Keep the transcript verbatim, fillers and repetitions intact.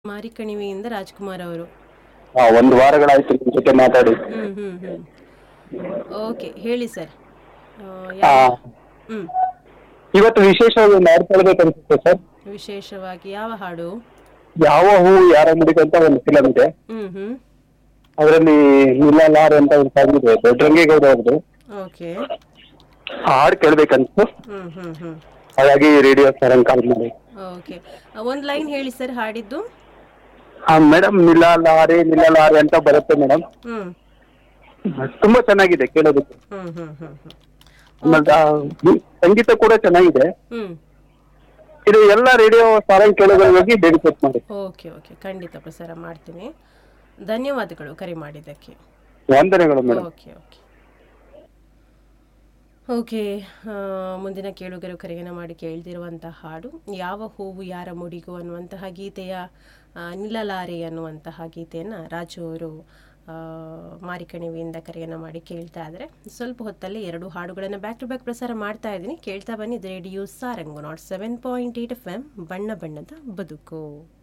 ಮಾರಿಕಣಿವೆಯಿಂದ ರಾಜ್ಕುಮಾರ್ ಅವರು. ಹಾ, ಒಂದು ವಾರಗಳಾಯ್ತು ನಿಮ್ ಜೊತೆ ಮಾತಾಡಿ. ಹ್ಮ್ ಹ್ಮ್ ಹ್ಮ್ ಓಕೆ, ಹೇಳಿ ಸರ್. ಆ, ಆ, ಯಾವ ಹ್ಮ್ ಇವತ್ತು ವಿಶೇಷವಾಗಿ ಒಂದು ಹಾಡು ಕೇಳ್ಬೇಕನ್ಸುತ್ತೆ ಸರ್. ವಿಶೇಷವಾಗಿ ಯಾವ ಹಾಡು? ಯಾವ ಹೂ ಯಾರ ಮುಡಿಗೆ ಅಂತ ಒಂದು ಫಿಲಮ್ ಇದೆ. ಹ್ಮ್ ಹ್ಮ್ ಅದರಲ್ಲಿ ನಿಲ್ಲಲಾರೆ ಅಂತ ಒಂದು ಸಾಂಗ್ ಇದೆ, ದೊಡ್ಡರಂಗೇಗೌಡ ಅವ್ರದ್ದು. ಓಕೆ. ಆ ಹಾಡು ಕೇಳ್ಬೇಕನ್ಸು, ಹ್ಮ್ ಹ್ಮ್ ಹ್ಮ್ ಹಾಗಾಗಿ ರೇಡಿಯೋ ಸರ್ ಕಾಲ್ ಮಾಡಿ. ಓಕೆ, ಒಂದು ಲೈನ್ ಹೇಳಿ ಸರ್ ಹಾಡಿದ್ದು. ಹಾ ಮೇಡಮ್, ನಿಲ್ಲಲಾರೆ ನಿಲ್ಲಲಾರೆ ಅಂತ ಬರುತ್ತೆ ಮೇಡಮ್. ಹ್ಮ್ ತುಂಬಾ ಚೆನ್ನಾಗಿದೆ ಕೇಳೋದಕ್ಕೆ. ಹ್ಮ್ ಹ್ಮ್ ಹ್ಮ್ ಹ್ಮ್ ಮತ್ತೆ ಆ, ಸಂಗೀತ ಕೂಡ ಚೆನ್ನಾಗಿದೆ. ಹ್ಮ್ ಇದು ಎಲ್ಲ ರೇಡಿಯೋ ಸಾರಂಗ್ ಕೇಳೋದ್ರಿಗೆ ಡೆಡಿಕೇಟ್ ಮಾಡಿ. ಓಕೆ ಓಕೆ, ಖಂಡಿತ ಪ್ರಸಾರ ಮಾಡ್ತೀನಿ. ಧನ್ಯವಾದಗಳು ಕರೆ ಮಾಡಿದ್ದಕ್ಕೆ. ವಂದನೆಗಳು ಮೇಡಮ್. ಓಕೆ ಓಕೆ ಓಕೆ ಆ, ಮುಂದಿನ ಕೇಳುಗರು ಕರೆಯನ್ನು ಮಾಡಿ ಕೇಳ್ದಿರುವಂತಹ ಹಾಡು ಯಾವ ಹೂವು ಯಾರ ಮುಡಿಗು ಅನ್ನುವಂತಹ ಗೀತೆಯ ಆ, ನಿಲ್ಲಲಾರೆ ಅನ್ನುವಂತಹ ಗೀತೆಯನ್ನು ರಾಜು ಅವರು ಆ, ಮಾರಿಕಣಿವೆಯಿಂದ ಕರೆಯನ್ನು ಮಾಡಿ ಕೇಳ್ತಾ ಇದ್ದಾರೆ. ಸ್ವಲ್ಪ ಹೊತ್ತಲ್ಲಿ ಎರಡು ಹಾಡುಗಳನ್ನು ಬ್ಯಾಕ್ ಟು ಬ್ಯಾಕ್ ಪ್ರಸಾರ ಮಾಡ್ತಾ ಇದ್ದೀನಿ. ಕೇಳ್ತಾ ಬನ್ನಿ. Radio Sarang not seven point eight F M, ಬಣ್ಣ ಬಣ್ಣದ ಬದುಕು.